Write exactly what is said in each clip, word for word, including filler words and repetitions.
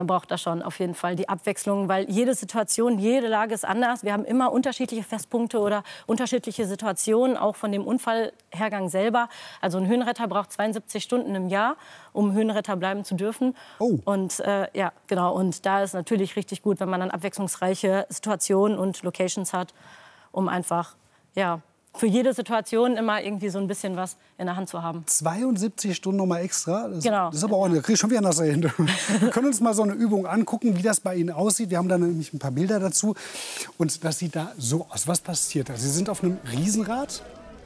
Man braucht da schon auf jeden Fall die Abwechslung, weil jede Situation, jede Lage ist anders. Wir haben immer unterschiedliche Festpunkte oder unterschiedliche Situationen, auch von dem Unfallhergang selber. Also ein Höhenretter braucht zweiundsiebzig Stunden im Jahr, um Höhenretter bleiben zu dürfen. Oh. Und äh, ja, genau. Und da ist natürlich richtig gut, wenn man dann abwechslungsreiche Situationen und Locations hat, um einfach, ja, für jede Situation immer irgendwie so ein bisschen was in der Hand zu haben. zweiundsiebzig Stunden noch mal extra? Das, genau. Das ist aber auch eine, krieg ich schon wieder nasse Hände. Wir können uns mal so eine Übung angucken, wie das bei Ihnen aussieht. Wir haben da nämlich ein paar Bilder dazu. Und das sieht da so aus. Was passiert da? Sie sind auf einem Riesenrad?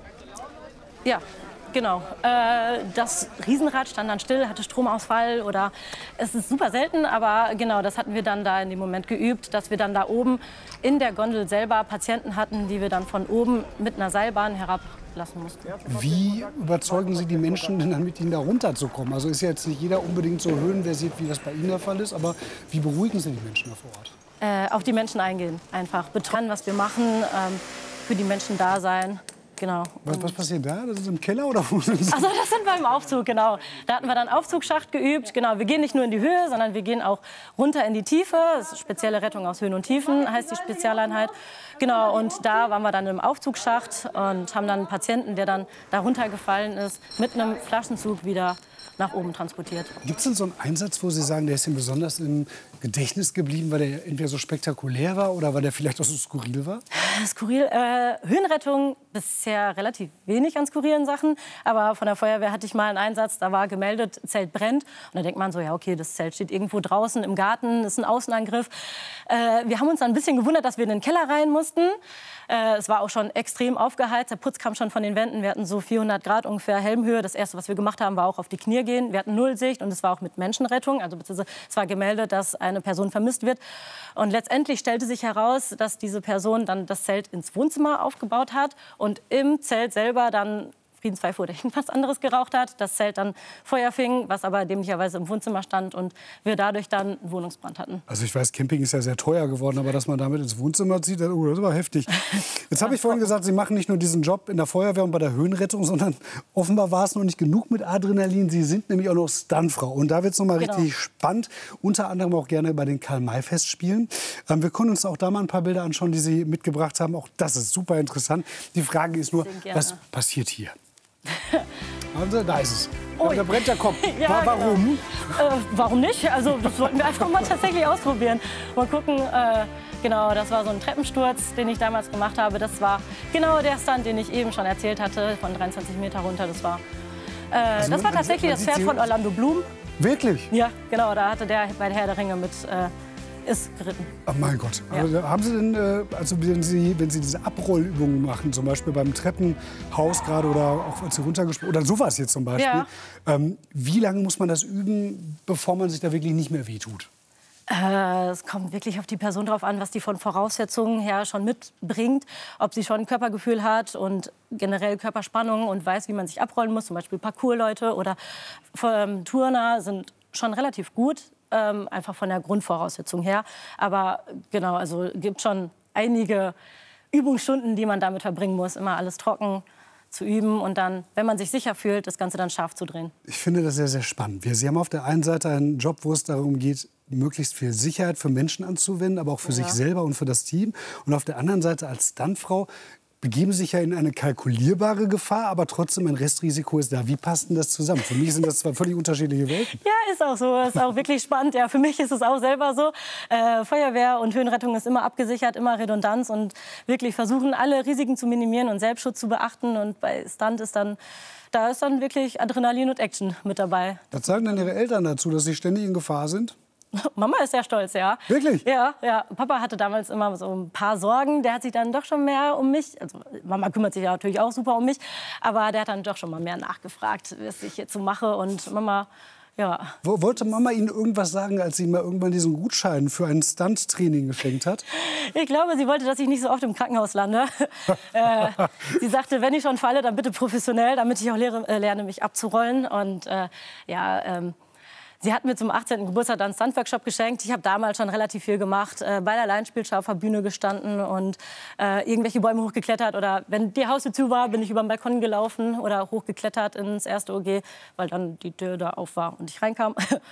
Ja. Genau. Äh, das Riesenrad stand dann still, hatte Stromausfall oder es ist super selten, aber genau, das hatten wir dann da in dem Moment geübt, dass wir dann da oben in der Gondel selber Patienten hatten, die wir dann von oben mit einer Seilbahn herablassen mussten. Wie überzeugen Sie die Menschen denn dann, mit Ihnen da runterzukommen? Also ist ja jetzt nicht jeder unbedingt so höhenversiert, wie das bei Ihnen der Fall ist, aber wie beruhigen Sie die Menschen da vor Ort? Äh, auf die Menschen eingehen, einfach betreuen, was wir machen, ähm, für die Menschen da sein. Genau. Was, was passiert da? Das ist im Keller oder wo sind Sie? Also das sind wir im Aufzug, genau. Da hatten wir dann Aufzugsschacht geübt. Genau, wir gehen nicht nur in die Höhe, sondern wir gehen auch runter in die Tiefe. Das ist spezielle Rettung aus Höhen und Tiefen, heißt die Spezialeinheit. Genau, und da waren wir dann im Aufzugsschacht und haben dann einen Patienten, der dann da runtergefallen ist, mit einem Flaschenzug wieder nach oben transportiert. Gibt es denn so einen Einsatz, wo Sie sagen, der ist Ihnen besonders im Gedächtnis geblieben, weil der entweder so spektakulär war oder weil der vielleicht auch so skurril war? Skurril, äh, Höhenrettung, bisher relativ wenig an skurrilen Sachen. Aber von der Feuerwehr hatte ich mal einen Einsatz, da war gemeldet, Zelt brennt. Und da denkt man so, ja okay, das Zelt steht irgendwo draußen im Garten, ist ein Außenangriff. Äh, wir haben uns dann ein bisschen gewundert, dass wir in den Keller rein mussten. Äh, es war auch schon extrem aufgeheizt, der Putz kam schon von den Wänden. Wir hatten so vierhundert Grad ungefähr Helmhöhe. Das Erste, was wir gemacht haben, war auch auf die Knie gehen. Wir hatten Nullsicht und es war auch mit Menschenrettung. Also beziehungsweise es war gemeldet, dass eine Person vermisst wird. Und letztendlich stellte sich heraus, dass diese Person dann das Zelt ins Wohnzimmer aufgebaut hat und im Zelt selber dann Friedenspfeife oder irgendwas anderes geraucht hat. Das Zelt dann Feuer fing, was aber dämlicherweise im Wohnzimmer stand und wir dadurch dann einen Wohnungsbrand hatten. Also ich weiß, Camping ist ja sehr teuer geworden, aber dass man damit ins Wohnzimmer zieht, das ist aber heftig. Jetzt habe ich vorhin gesagt, Sie machen nicht nur diesen Job in der Feuerwehr und bei der Höhenrettung, sondern offenbar war es noch nicht genug mit Adrenalin. Sie sind nämlich auch noch Stuntfrau. Und da wird es noch mal Genau. richtig spannend. Unter anderem auch gerne bei den Karl-May-Festspielen. Ähm, wir können uns auch da mal ein paar Bilder anschauen, die Sie mitgebracht haben. Auch das ist super interessant. Die Frage ist nur, was passiert hier? Also, da ist es. Oh, da brennt der Kopf. Ja, Warum? Genau. Äh, warum nicht? Also das sollten wir einfach mal tatsächlich ausprobieren. Mal gucken. Äh, genau, das war so ein Treppensturz, den ich damals gemacht habe. Das war genau der Stunt, den ich eben schon erzählt hatte, von dreiundzwanzig Meter runter. Das war, äh, also das war tatsächlich das Pferd von Orlando Bloom. Wirklich? Ja, genau. Da hatte der bei der Herr der Ringe mit. Äh, ist geritten. Ach mein Gott. Ja. Also, haben Sie denn, äh, also wenn Sie, wenn Sie diese Abrollübungen machen, zum Beispiel beim Treppenhaus gerade oder auch als Sie runtergesprungen oder sowas jetzt zum Beispiel, Ja. ähm, wie lange muss man das üben, bevor man sich da wirklich nicht mehr wehtut? Äh, es kommt wirklich auf die Person drauf an, was die von Voraussetzungen her schon mitbringt. Ob sie schon ein Körpergefühl hat und generell Körperspannung und weiß, wie man sich abrollen muss. Zum Beispiel Parcoursleute oder ähm, Turner sind schon relativ gut. Ähm, einfach von der Grundvoraussetzung her. Aber genau, also gibt schon einige Übungsstunden, die man damit verbringen muss. Immer alles trocken zu üben und dann, wenn man sich sicher fühlt, das Ganze dann scharf zu drehen. Ich finde das sehr, sehr spannend. Wir, Sie haben auf der einen Seite einen Job, wo es darum geht, möglichst viel Sicherheit für Menschen anzuwenden, aber auch für Ja. sich selber und für das Team. Und auf der anderen Seite als Stuntfrau begeben sich ja in eine kalkulierbare Gefahr, aber trotzdem ein Restrisiko ist da. Wie passt denn das zusammen? Für mich sind das zwei völlig unterschiedliche Welten. Ja, ist auch so. Ist auch wirklich spannend. Ja, für mich ist es auch selber so. Äh, Feuerwehr und Höhenrettung ist immer abgesichert, immer Redundanz und wirklich versuchen, alle Risiken zu minimieren und Selbstschutz zu beachten. Und bei Stunt ist dann, da ist dann wirklich Adrenalin und Action mit dabei. Was sagen denn Ihre Eltern dazu, dass Sie ständig in Gefahr sind? Mama ist sehr stolz, ja. Wirklich? Ja, ja. Papa hatte damals immer so ein paar Sorgen. Der hat sich dann doch schon mehr um mich. Also Mama kümmert sich ja natürlich auch super um mich. Aber der hat dann doch schon mal mehr nachgefragt, was ich jetzt so mache. Und Mama, ja. Wollte Mama Ihnen irgendwas sagen, als sie mal irgendwann diesen Gutschein für ein Stunt-Training geschenkt hat? Ich glaube, sie wollte, dass ich nicht so oft im Krankenhaus lande. äh, sie sagte, wenn ich schon falle, dann bitte professionell, damit ich auch lehre, äh, lerne, mich abzurollen. Und äh, ja, ähm, sie hat mir zum achtzehnten Geburtstag einen Stunt-Workshop geschenkt. Ich habe damals schon relativ viel gemacht, äh, bei der Laienspielschau auf der Bühne gestanden und äh, irgendwelche Bäume hochgeklettert. Oder wenn die Haustür zu war, bin ich über den Balkon gelaufen oder hochgeklettert ins erste O G, weil dann die Tür da auf war und ich reinkam.